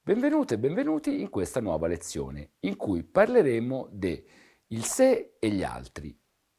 Benvenute e benvenuti in questa nuova lezione, in cui parleremo de il sé e gli altri.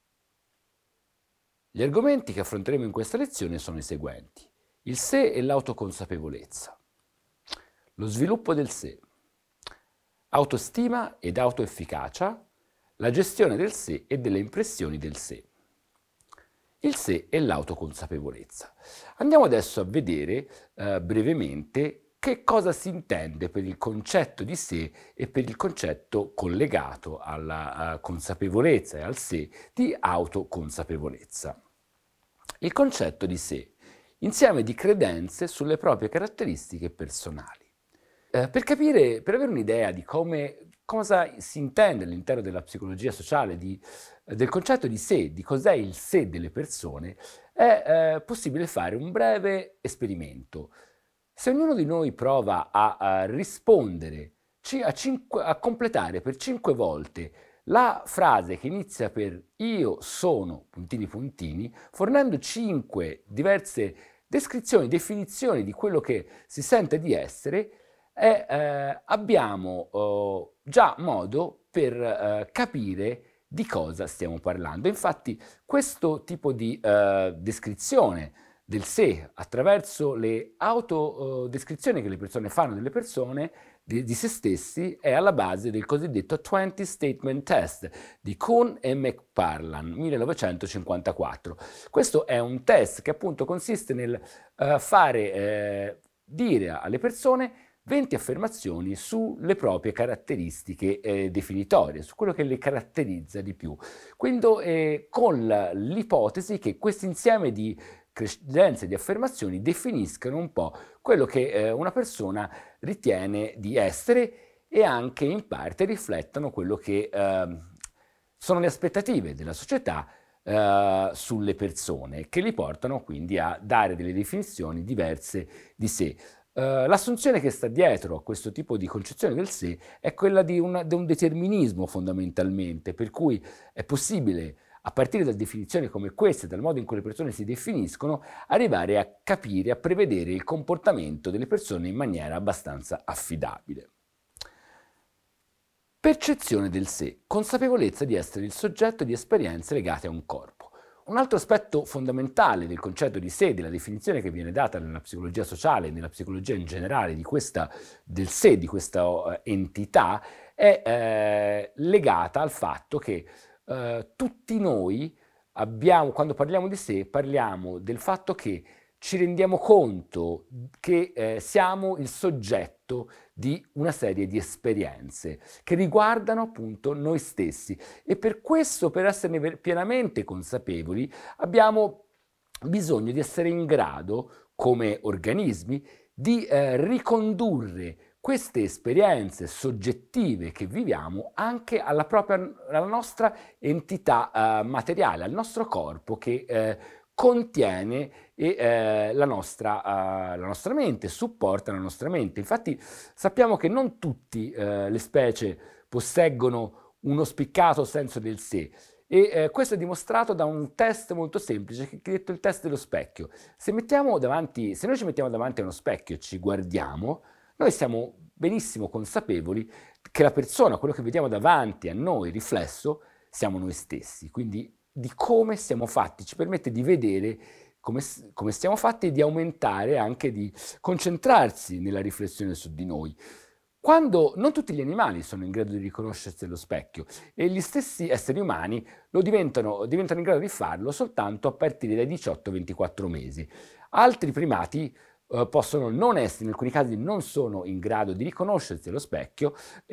Gli argomenti che affronteremo in questa lezione sono i seguenti: il sé e l'autoconsapevolezza, lo sviluppo del sé, autostima ed autoefficacia, la gestione del sé e delle impressioni del sé. Il sé e l'autoconsapevolezza. Andiamo adesso a vedere brevemente che cosa si intende per il concetto di sé e per il concetto collegato alla consapevolezza e al sé di autoconsapevolezza. Il concetto di sé, insieme di credenze sulle proprie caratteristiche personali. Per avere un'idea di cosa si intende all'interno della psicologia sociale del concetto di sé, di cos'è il sé delle persone, è possibile fare un breve esperimento. Se ognuno di noi prova a rispondere, a completare per 5 volte la frase che inizia per io sono, puntini puntini, fornendo 5 diverse descrizioni, definizioni di quello che si sente di essere, abbiamo già modo per capire di cosa stiamo parlando. Infatti questo tipo di descrizione del sé attraverso le autodescrizioni che le persone fanno delle persone, di se stessi, è alla base del cosiddetto 20 Statement Test di Kuhn e McParland, 1954. Questo è un test che appunto consiste nel dire alle persone 20 affermazioni sulle proprie caratteristiche definitorie, su quello che le caratterizza di più. Quindi con l'ipotesi che questo insieme di credenze, di affermazioni definiscano un po' quello che una persona ritiene di essere e anche in parte riflettano quello che sono le aspettative della società sulle persone, che li portano quindi a dare delle definizioni diverse di sé. L'assunzione che sta dietro a questo tipo di concezione del sé è quella di un determinismo fondamentalmente, per cui è possibile, a partire da definizioni come queste, dal modo in cui le persone si definiscono, arrivare a capire, a prevedere il comportamento delle persone in maniera abbastanza affidabile. Percezione del sé, consapevolezza di essere il soggetto di esperienze legate a un corpo. Un altro aspetto fondamentale del concetto di sé, della definizione che viene data nella psicologia sociale e nella psicologia in generale del sé, di questa entità, è legata al fatto che tutti noi quando parliamo di sé, parliamo del fatto che ci rendiamo conto che siamo il soggetto di una serie di esperienze che riguardano appunto noi stessi e per questo, per esserne pienamente consapevoli, abbiamo bisogno di essere in grado, come organismi, di ricondurre queste esperienze soggettive che viviamo anche alla nostra entità materiale, al nostro corpo che contiene la nostra mente, supporta la nostra mente. Infatti sappiamo che non tutte le specie posseggono uno spiccato senso del sé. Questo è dimostrato da un test molto semplice, che è detto il test dello specchio. Se noi ci mettiamo davanti a uno specchio e ci guardiamo, noi siamo benissimo consapevoli che la persona, quello che vediamo davanti a noi, riflesso, siamo noi stessi. Quindi di come siamo fatti, ci permette di vedere come siamo fatti e di aumentare, anche di concentrarsi nella riflessione su di noi. Quando non tutti gli animali sono in grado di riconoscersi allo specchio e gli stessi esseri umani diventano in grado di farlo soltanto a partire dai 18-24 mesi. Altri primati possono non essere, in alcuni casi non sono in grado di riconoscersi allo specchio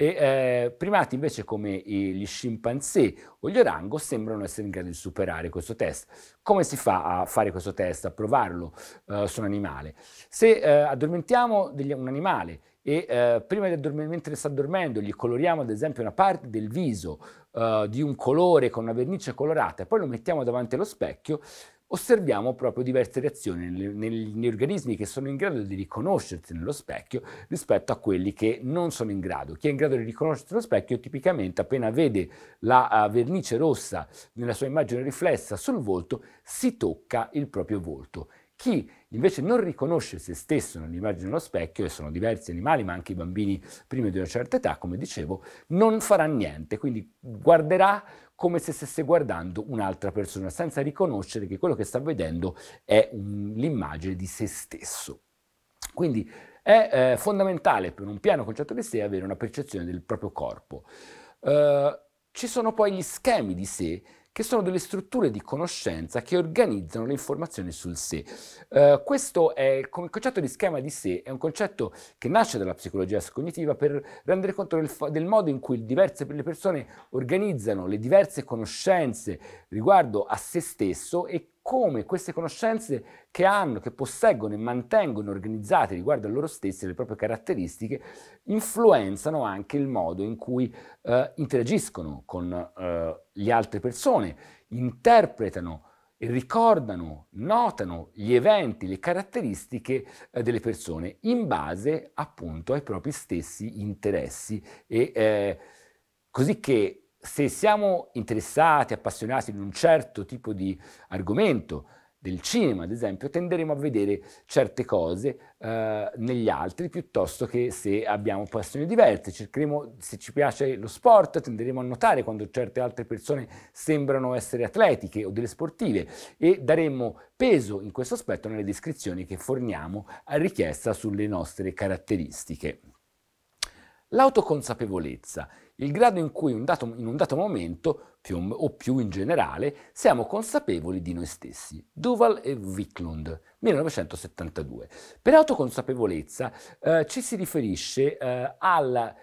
e primati invece come gli scimpanzé o gli orango sembrano essere in grado di superare questo test. Come si fa a fare questo test, a provarlo su un animale? Se addormentiamo un animale e mentre sta dormendo gli coloriamo ad esempio una parte del viso di un colore con una vernice colorata e poi lo mettiamo davanti allo specchio, osserviamo proprio diverse reazioni negli organismi che sono in grado di riconoscersi nello specchio rispetto a quelli che non sono in grado. Chi è in grado di riconoscersi nello specchio tipicamente appena vede la vernice rossa nella sua immagine riflessa sul volto si tocca il proprio volto. Chi invece non riconosce se stesso nell'immagine dello specchio, e sono diversi animali, ma anche i bambini prima di una certa età, come dicevo, non farà niente, quindi guarderà come se stesse guardando un'altra persona, senza riconoscere che quello che sta vedendo è l'immagine di se stesso. Quindi è fondamentale per un pieno concetto di sé avere una percezione del proprio corpo. Ci sono poi gli schemi di sé, che sono delle strutture di conoscenza che organizzano le informazioni sul sé. Questo è il concetto di schema di sé, è un concetto che nasce dalla psicologia cognitiva per rendere conto del modo in cui le persone organizzano le diverse conoscenze riguardo a se stesso e come queste conoscenze che hanno, che posseggono e mantengono organizzate riguardo a loro stessi e le proprie caratteristiche, influenzano anche il modo in cui interagiscono con le altre persone, interpretano e ricordano, notano gli eventi, le caratteristiche delle persone in base appunto ai propri stessi interessi e così che se siamo interessati, appassionati di un certo tipo di argomento, del cinema ad esempio, tenderemo a vedere certe cose negli altri piuttosto che se abbiamo passioni diverse. Cercheremo, se ci piace lo sport, tenderemo a notare quando certe altre persone sembrano essere atletiche o delle sportive e daremo peso in questo aspetto nelle descrizioni che forniamo a richiesta sulle nostre caratteristiche. L'autoconsapevolezza, il grado in cui in un dato momento, più in generale, siamo consapevoli di noi stessi. Duval e Wiklund, 1972. Per autoconsapevolezza ci si riferisce a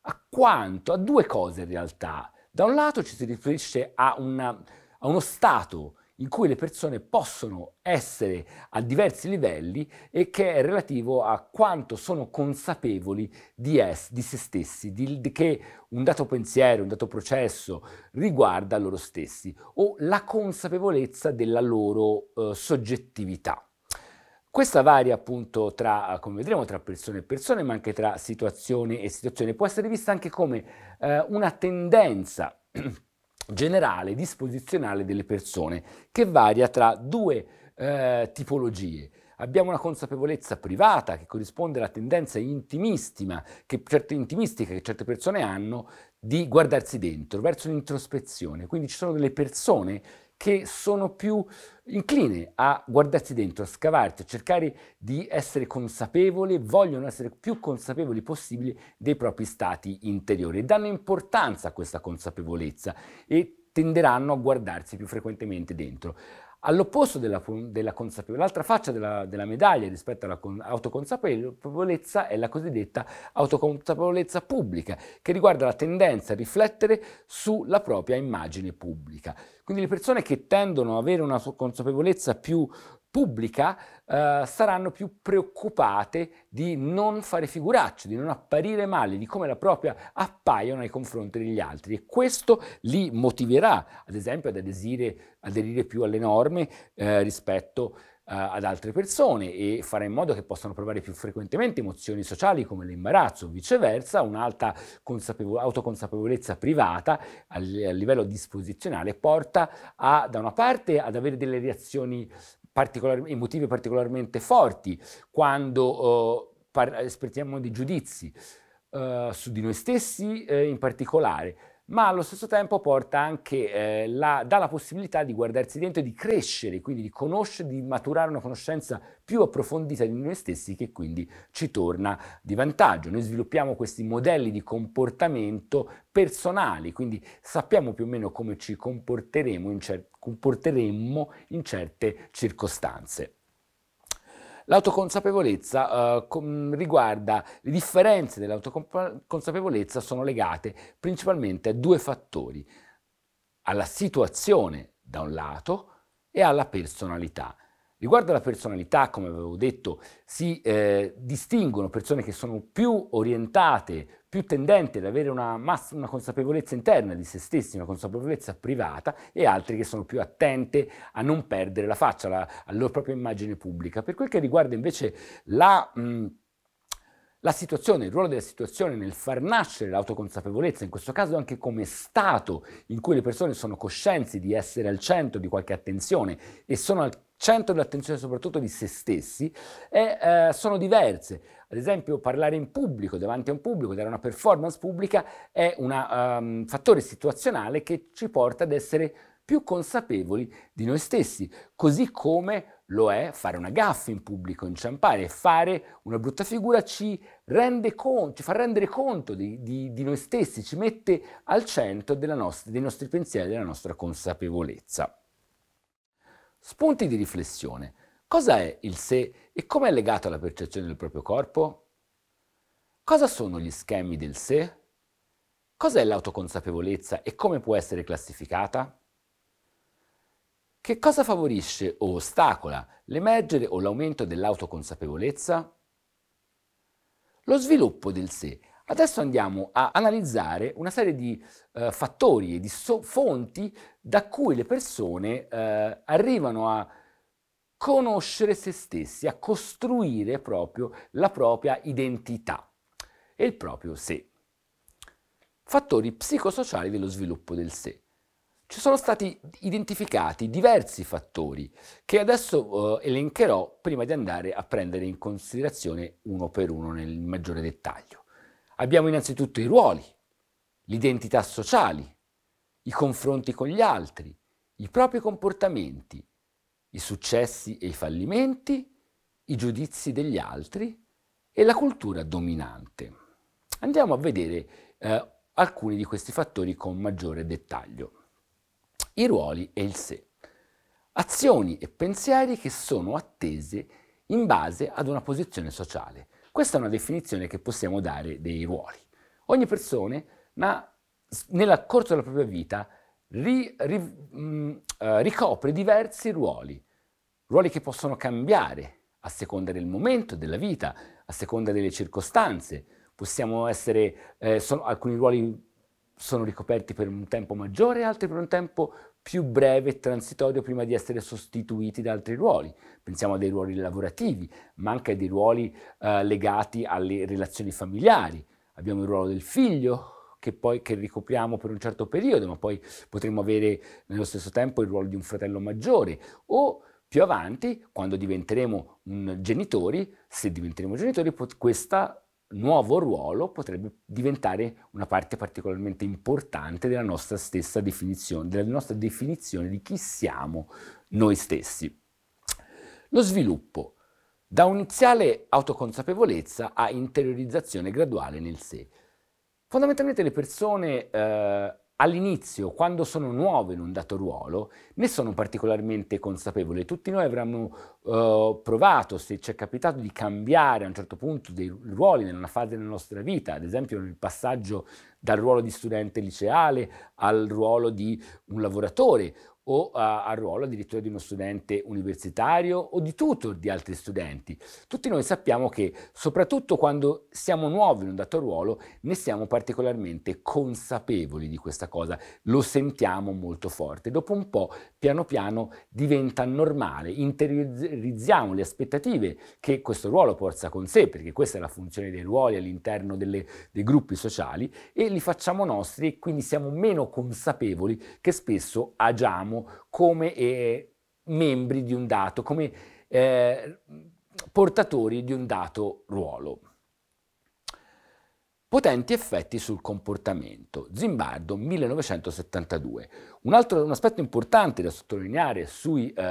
due cose in realtà. Da un lato ci si riferisce a uno stato in cui le persone possono essere a diversi livelli e che è relativo a quanto sono consapevoli di se stessi, che un dato pensiero, un dato processo riguarda loro stessi, o la consapevolezza della loro soggettività. Questa varia appunto come vedremo, tra persone e persone, ma anche tra situazioni e situazioni. Può essere vista anche come una tendenza generale, disposizionale delle persone, che varia tra due tipologie. Abbiamo una consapevolezza privata che corrisponde alla tendenza intimistica che certe persone hanno di guardarsi dentro, verso l'introspezione. Quindi ci sono delle persone che sono più incline a guardarsi dentro, a scavarsi, a cercare di essere consapevoli, vogliono essere più consapevoli possibili dei propri stati interiori e danno importanza a questa consapevolezza e tenderanno a guardarsi più frequentemente dentro. All'opposto della consapevolezza, l'altra faccia della medaglia rispetto all'autoconsapevolezza è la cosiddetta autoconsapevolezza pubblica, che riguarda la tendenza a riflettere sulla propria immagine pubblica. Quindi le persone che tendono ad avere una consapevolezza più pubblica saranno più preoccupate di non fare figuracce, di non apparire male, di come la propria appaiono nei confronti degli altri e questo li motiverà ad esempio ad aderire più alle norme rispetto ad altre persone e fare in modo che possano provare più frequentemente emozioni sociali come l'imbarazzo, viceversa un'alta autoconsapevolezza privata a livello disposizionale porta da una parte ad avere delle reazioni emotive particolarmente forti quando esprimiamo dei giudizi su di noi stessi in particolare, ma allo stesso tempo porta anche dà la possibilità di guardarsi dentro e di crescere, quindi di conoscere, di maturare una conoscenza più approfondita di noi stessi che quindi ci torna di vantaggio. Noi sviluppiamo questi modelli di comportamento personali, quindi sappiamo più o meno come ci comporteremmo in certe circostanze. L'autoconsapevolezza riguarda le differenze dell'autoconsapevolezza sono legate principalmente a due fattori, alla situazione da un lato e alla personalità. Riguardo alla personalità, come avevo detto, si distinguono persone che sono più orientate, più tendenti ad avere una consapevolezza interna di se stessi, una consapevolezza privata, e altri che sono più attente a non perdere la faccia, la loro propria immagine pubblica. Per quel che riguarda invece la situazione, il ruolo della situazione nel far nascere l'autoconsapevolezza, in questo caso anche come stato in cui le persone sono coscienti di essere al centro di qualche attenzione e sono centro dell'attenzione soprattutto di se stessi, sono diverse. Ad esempio, parlare in pubblico, davanti a un pubblico, dare una performance pubblica è un fattore situazionale che ci porta ad essere più consapevoli di noi stessi, così come lo è fare una gaffe in pubblico, inciampare, fare una brutta figura ci fa rendere conto di noi stessi, ci mette al centro dei nostri pensieri, della nostra consapevolezza. Spunti di riflessione. Cosa è il sé e come è legato alla percezione del proprio corpo? Cosa sono gli schemi del sé? Cos'è l'autoconsapevolezza e come può essere classificata? Che cosa favorisce o ostacola l'emergere o l'aumento dell'autoconsapevolezza? Lo sviluppo del sé. Adesso andiamo a analizzare una serie di fattori e di fonti da cui le persone arrivano a conoscere se stessi, a costruire proprio la propria identità e il proprio sé. Fattori psicosociali dello sviluppo del sé. Ci sono stati identificati diversi fattori che adesso elencherò prima di andare a prendere in considerazione uno per uno nel maggiore dettaglio. Abbiamo innanzitutto i ruoli, le identità sociali, i confronti con gli altri, i propri comportamenti, i successi e i fallimenti, i giudizi degli altri e la cultura dominante. Andiamo a vedere alcuni di questi fattori con maggiore dettaglio. I ruoli e il sé. Azioni e pensieri che sono attese in base ad una posizione sociale. Questa è una definizione che possiamo dare dei ruoli. Ogni persona nel corso della propria vita ricopre diversi ruoli che possono cambiare a seconda del momento della vita, a seconda delle circostanze. Alcuni ruoli sono ricoperti per un tempo maggiore, altri per un tempo più breve e transitorio prima di essere sostituiti da altri ruoli. Pensiamo a dei ruoli lavorativi, ma anche a dei ruoli legati alle relazioni familiari. Abbiamo il ruolo del figlio, che ricopriamo per un certo periodo, ma poi potremo avere nello stesso tempo il ruolo di un fratello maggiore, o più avanti, quando diventeremo genitori, se diventeremo genitori, questo nuovo ruolo potrebbe diventare una parte particolarmente importante della nostra stessa definizione, di chi siamo noi stessi. Lo sviluppo, da un'iniziale autoconsapevolezza a interiorizzazione graduale nel sé. Fondamentalmente le persone all'inizio, quando sono nuove in un dato ruolo, ne sono particolarmente consapevoli. Tutti noi avremmo provato, se ci è capitato, di cambiare a un certo punto dei ruoli in una fase della nostra vita, ad esempio nel passaggio dal ruolo di studente liceale al ruolo di un lavoratore, o al ruolo addirittura di uno studente universitario o di tutor di altri studenti. Tutti noi sappiamo che, soprattutto quando siamo nuovi in un dato ruolo, ne siamo particolarmente consapevoli di questa cosa, lo sentiamo molto forte. Dopo un po', piano piano, diventa normale, interiorizziamo le aspettative che questo ruolo porta con sé, perché questa è la funzione dei ruoli all'interno dei gruppi sociali, e li facciamo nostri, e quindi siamo meno consapevoli che spesso agiamo come membri di un dato, come portatori di un dato ruolo. Potenti effetti sul comportamento. Zimbardo, 1972. Un aspetto importante da sottolineare sui